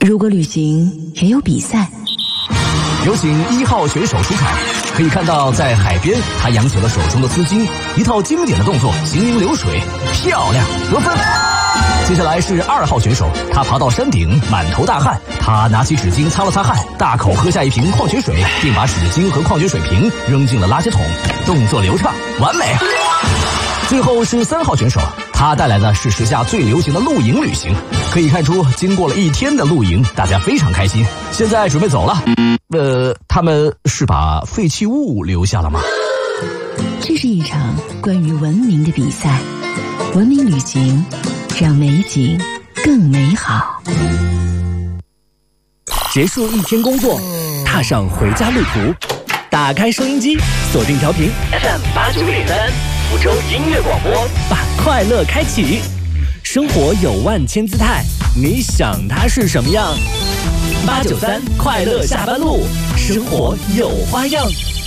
如果旅行也有比赛， 有请1号选手出场。可以看到，在海边，他扬起了手中的丝巾，一套经典的动作，行云流水，漂亮，得分。接下来是2号选手，他爬到山顶，满头大汗，他拿起纸巾擦了擦汗，大口喝下一瓶矿泉水，并把纸巾和矿泉水瓶扔进了垃圾桶，动作流畅，完美。最后是3号选手，他带来的是时下最流行的露营旅行。可以看出，经过了1天的露营，大家非常开心，现在准备走了。他们是把废弃物留下了吗？ 这是一场关于文明的比赛，文明旅行让美景更美好。 结束1天工作，踏上回家路途，打开收音机，锁定调频 FM89.3，福州音乐广播，把快乐开启。生活有万千姿态，你想它是什么样？893快乐下班路，生活有花样。